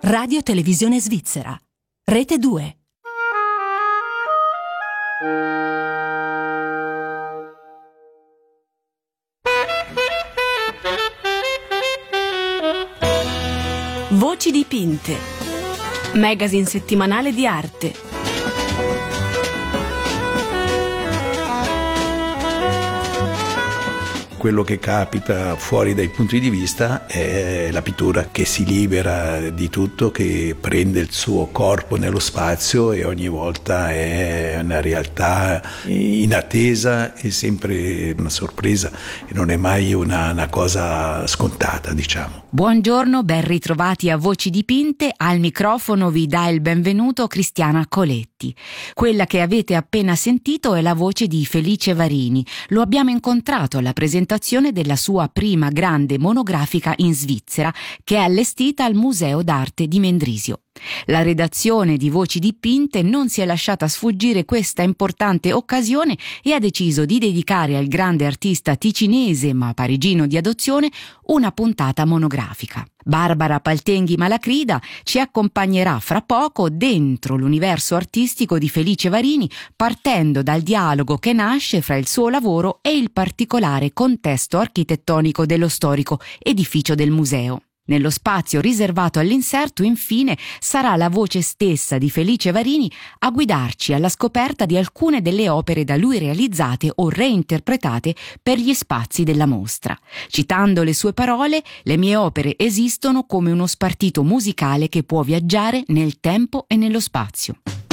Radio Televisione Svizzera. Rete 2. Voci dipinte. Magazine settimanale di arte. Quello che capita fuori dai punti di vista è la pittura che si libera di tutto, che prende il suo corpo nello spazio e ogni volta è una realtà inattesa e sempre una sorpresa e non è mai una cosa scontata, diciamo. Buongiorno, ben ritrovati a Voci dipinte. Al microfono vi dà il benvenuto Cristiana Coletti. Quella che avete appena sentito è la voce di Felice Varini. Lo abbiamo incontrato alla presentazione della sua prima grande monografica in Svizzera, che è allestita al Museo d'Arte di Mendrisio. La redazione di Voci dipinte non si è lasciata sfuggire questa importante occasione e ha deciso di dedicare al grande artista ticinese ma parigino di adozione una puntata monografica. Barbara Paltenghi Malacrida ci accompagnerà fra poco dentro l'universo artistico di Felice Varini, partendo dal dialogo che nasce fra il suo lavoro e il particolare contesto architettonico dello storico edificio del museo. Nello spazio riservato all'inserto, infine, sarà la voce stessa di Felice Varini a guidarci alla scoperta di alcune delle opere da lui realizzate o reinterpretate per gli spazi della mostra. Citando le sue parole, le mie opere esistono come uno spartito musicale che può viaggiare nel tempo e nello spazio.